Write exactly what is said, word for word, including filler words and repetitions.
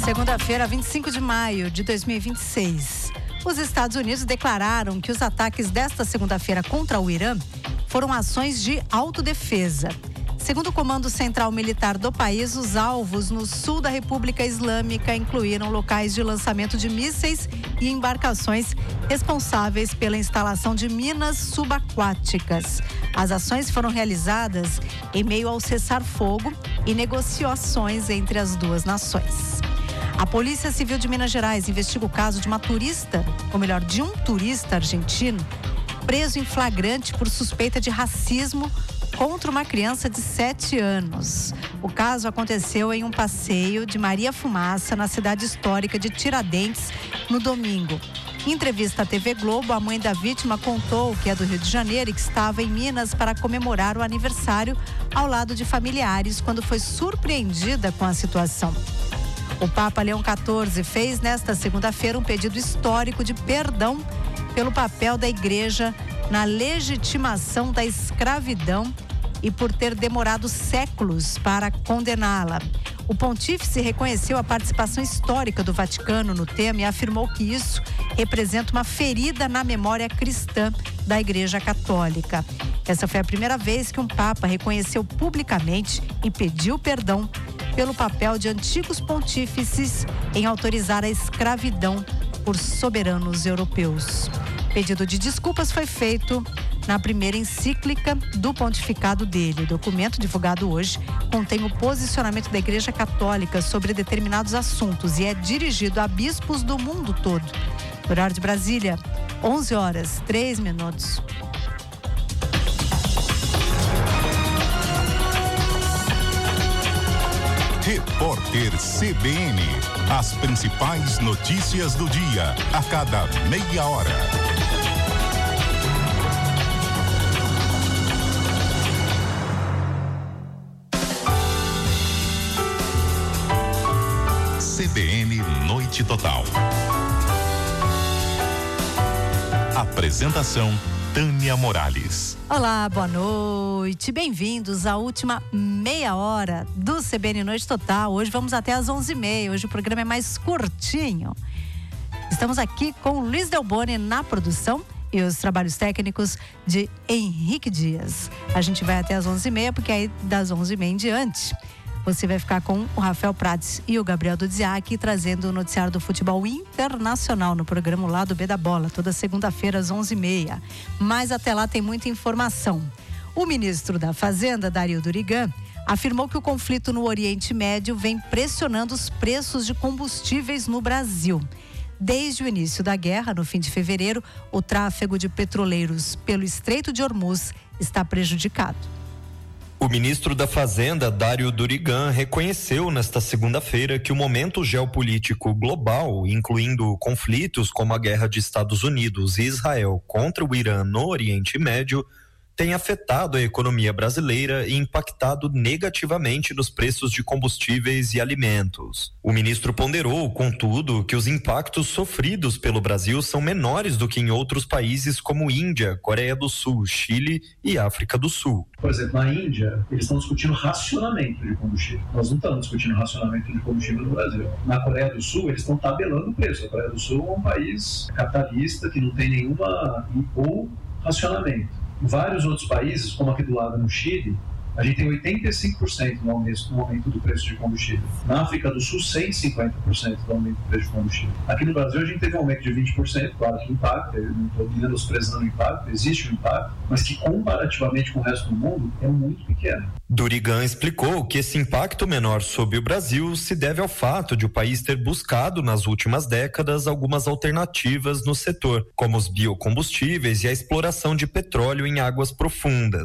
Segunda-feira, vinte e cinco de maio de dois mil e vinte e seis. Os Estados Unidos declararam que os ataques desta segunda-feira contra o Irã foram ações de autodefesa. Segundo o Comando Central Militar do país, os alvos no sul da República Islâmica incluíram locais de lançamento de mísseis e embarcações responsáveis pela instalação de minas subaquáticas. As ações foram realizadas em meio ao cessar-fogo e negociações entre as duas nações. A Polícia Civil de Minas Gerais investiga o caso de uma turista, ou melhor, de um turista argentino, preso em flagrante por suspeita de racismo contra uma criança de sete anos. O caso aconteceu em um passeio de Maria Fumaça, na cidade histórica de Tiradentes, no domingo. Em entrevista à T V Globo, a mãe da vítima contou que é do Rio de Janeiro e que estava em Minas para comemorar o aniversário ao lado de familiares quando foi surpreendida com a situação. O Papa Leão quatorze fez nesta segunda-feira um pedido histórico de perdão pelo papel da Igreja na legitimação da escravidão e por ter demorado séculos para condená-la. O pontífice reconheceu a participação histórica do Vaticano no tema e afirmou que isso representa uma ferida na memória cristã da Igreja Católica. Essa foi a primeira vez que um Papa reconheceu publicamente e pediu perdão pelo papel de antigos pontífices em autorizar a escravidão por soberanos europeus. O pedido de desculpas foi feito na primeira encíclica do pontificado dele. O documento divulgado hoje contém o posicionamento da Igreja Católica sobre determinados assuntos e é dirigido a bispos do mundo todo. Horário de Brasília, onze horas, três minutos. Repórter C B N. As principais notícias do dia, a cada meia hora. C B N Noite Total. Apresentação Tânia Morales. Olá, boa noite. Bem-vindos à última meia hora do C B N Noite Total. Hoje vamos até às onze e meia. Hoje o programa é mais curtinho. Estamos aqui com Luiz Delboni na produção e os trabalhos técnicos de Henrique Dias. A gente vai até às onze e meia, porque aí das onze e meia em diante você vai ficar com o Rafael Prates e o Gabriel Dudziak trazendo o noticiário do futebol internacional no programa Lado B da Bola, toda segunda-feira às onze e meia. Mas até lá tem muita informação. O ministro da Fazenda, Dario Durigan, afirmou que o conflito no Oriente Médio vem pressionando os preços de combustíveis no Brasil. Desde o início da guerra, no fim de fevereiro, o tráfego de petroleiros pelo Estreito de Hormuz está prejudicado. O ministro da Fazenda, Dario Durigan, reconheceu nesta segunda-feira que o momento geopolítico global, incluindo conflitos como a guerra de Estados Unidos e Israel contra o Irã no Oriente Médio, tem afetado a economia brasileira e impactado negativamente nos preços de combustíveis e alimentos. O ministro ponderou, contudo, que os impactos sofridos pelo Brasil são menores do que em outros países como Índia, Coreia do Sul, Chile e África do Sul. Por exemplo, na Índia, eles estão discutindo racionamento de combustível. Nós não estamos discutindo racionamento de combustível no Brasil. Na Coreia do Sul, eles estão tabelando o preço. A Coreia do Sul é um país capitalista que não tem nenhuma ou racionamento. Em vários outros países, como aqui do lado no Chile, a gente tem oitenta e cinco por cento no aumento, no aumento do preço de combustível. Na África do Sul, cento e cinquenta por cento do aumento do preço de combustível. Aqui no Brasil, a gente teve um aumento de vinte por cento, claro que impacta, eu não estou menosprezando o impacto, existe um impacto, mas que comparativamente com o resto do mundo é muito pequeno. Durigan explicou que esse impacto menor sobre o Brasil se deve ao fato de o país ter buscado nas últimas décadas algumas alternativas no setor, como os biocombustíveis e a exploração de petróleo em águas profundas.